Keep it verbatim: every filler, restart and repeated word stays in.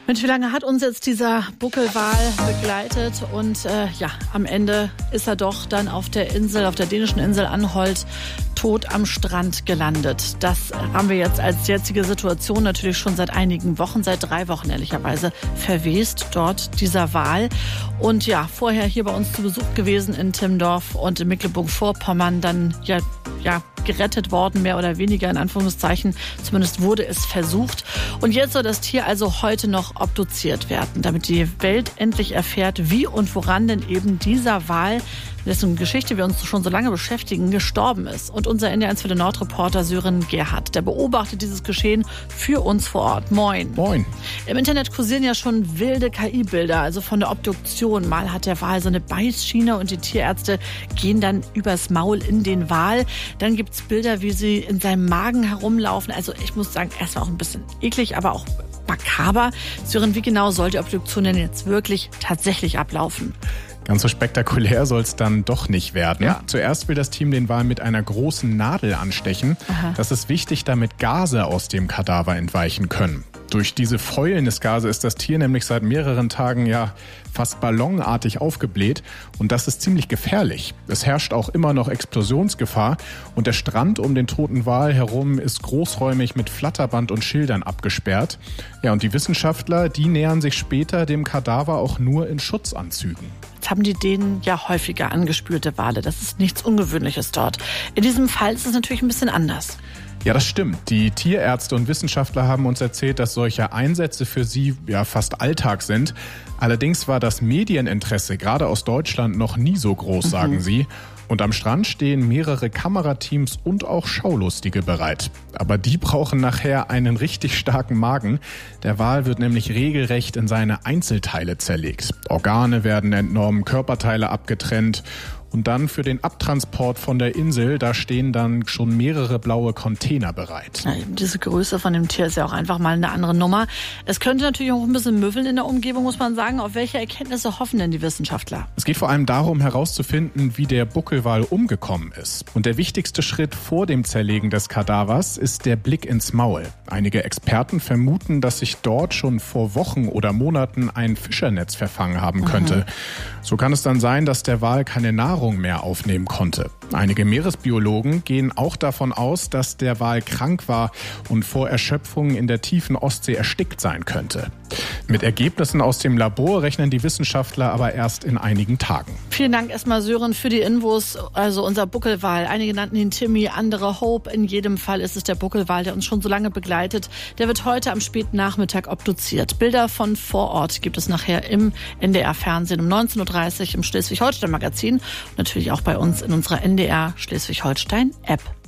Mensch, wie lange hat uns jetzt dieser Buckelwal begleitet? Und äh, ja, am Ende ist er doch dann auf der Insel, auf der dänischen Insel Anholt, tot am Strand gelandet. Das haben wir jetzt als jetzige Situation natürlich schon seit einigen Wochen, seit drei Wochen ehrlicherweise, verwest dort dieser Wal. Und ja, vorher hier bei uns zu Besuch gewesen in Timmendorf und in Mecklenburg-Vorpommern, dann ja, ja, gerettet worden, mehr oder weniger in Anführungszeichen. Zumindest wurde es versucht. Und jetzt soll das Tier also heute noch obduziert werden, damit die Welt endlich erfährt, wie und woran denn eben dieser Wal, dessen Geschichte wir uns schon so lange beschäftigen, gestorben ist. Und unser N D R eins für den Nordreporter Sören Gerhardt, der beobachtet dieses Geschehen für uns vor Ort. Moin. Moin. Im Internet kursieren ja schon wilde K I-Bilder, also von der Obduktion. Mal hat der Wal so eine Beißschiene und die Tierärzte gehen dann übers Maul in den Wal. Dann gibt es Bilder, wie sie in seinem Magen herumlaufen. Also ich muss sagen, erstmal auch ein bisschen eklig, aber auch makaber. Sören, wie genau soll die Obduktion denn jetzt wirklich tatsächlich ablaufen? Ganz so spektakulär soll es dann doch nicht werden. Ja. Zuerst will das Team den Wal mit einer großen Nadel anstechen. Aha. Das ist wichtig, damit Gase aus dem Kadaver entweichen können. Durch diese Fäulnisgase ist das Tier nämlich seit mehreren Tagen ja fast ballonartig aufgebläht und das ist ziemlich gefährlich. Es herrscht auch immer noch Explosionsgefahr und der Strand um den toten Wal herum ist großräumig mit Flatterband und Schildern abgesperrt. Ja, und die Wissenschaftler, die nähern sich später dem Kadaver auch nur in Schutzanzügen. Jetzt haben die Dänen ja häufiger angespülte Wale. Das ist nichts Ungewöhnliches dort. In diesem Fall ist es natürlich ein bisschen anders. Ja, das stimmt. Die Tierärzte und Wissenschaftler haben uns erzählt, dass solche Einsätze für sie ja fast Alltag sind. Allerdings war das Medieninteresse gerade aus Deutschland noch nie so groß, mhm. sagen sie. Und am Strand stehen mehrere Kamerateams und auch Schaulustige bereit. Aber die brauchen nachher einen richtig starken Magen. Der Wal wird nämlich regelrecht in seine Einzelteile zerlegt. Organe werden entnommen, Körperteile abgetrennt. Und dann für den Abtransport von der Insel, da stehen dann schon mehrere blaue Container bereit. Ja, eben diese Größe von dem Tier ist ja auch einfach mal eine andere Nummer. Es könnte natürlich auch ein bisschen müffeln in der Umgebung, muss man sagen. Auf welche Erkenntnisse hoffen denn die Wissenschaftler? Es geht vor allem darum, herauszufinden, wie der Buckelwal umgekommen ist. Und der wichtigste Schritt vor dem Zerlegen des Kadavers ist der Blick ins Maul. Einige Experten vermuten, dass sich dort schon vor Wochen oder Monaten ein Fischernetz verfangen haben könnte. Mhm. So kann es dann sein, dass der Wal keine Nahrung mehr aufnehmen konnte. Einige Meeresbiologen gehen auch davon aus, dass der Wal krank war und vor Erschöpfung in der tiefen Ostsee erstickt sein könnte. Mit Ergebnissen aus dem Labor rechnen die Wissenschaftler aber erst in einigen Tagen. Vielen Dank erstmal, Sören, für die Infos. Also unser Buckelwal. Einige nannten ihn Timmy, andere Hope. In jedem Fall ist es der Buckelwal, der uns schon so lange begleitet. Der wird heute am späten Nachmittag obduziert. Bilder von vor Ort gibt es nachher im N D R-Fernsehen um neunzehn Uhr dreißig im Schleswig-Holstein-Magazin und natürlich auch bei uns in unserer N D R Schleswig-Holstein-App.